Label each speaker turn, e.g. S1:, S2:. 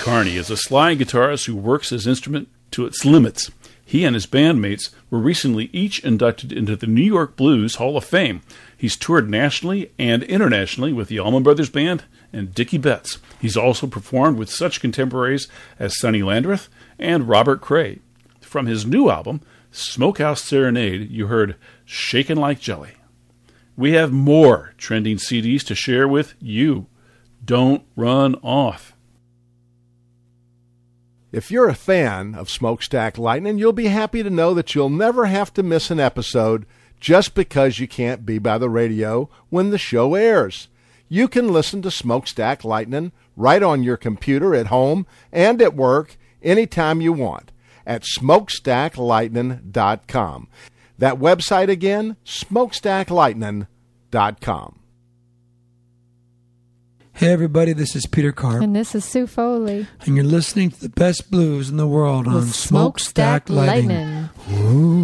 S1: Carney is a sly guitarist who works his instrument to its limits. He and his bandmates were recently each inducted into the New York Blues Hall of Fame. He's toured nationally and internationally with the Allman Brothers Band and Dickie Betts. He's also performed with such contemporaries as Sonny Landreth and Robert Cray. From his new album, Smokehouse Serenade, you heard Shakin' Like Jelly. We have more trending CDs to share with you. Don't run off.
S2: If you're a fan of Smokestack Lightning, you'll be happy to know that you'll never have to miss an episode just because you can't be by the radio when the show airs. You can listen to Smokestack Lightning right on your computer at home and at work anytime you want at smokestacklightning.com. That website again, smokestacklightning.com.
S3: Hey everybody, this is Peter Carp.
S4: And this is Sue Foley.
S3: And you're listening to the best blues in the world on Smokestack Lightning. Ooh.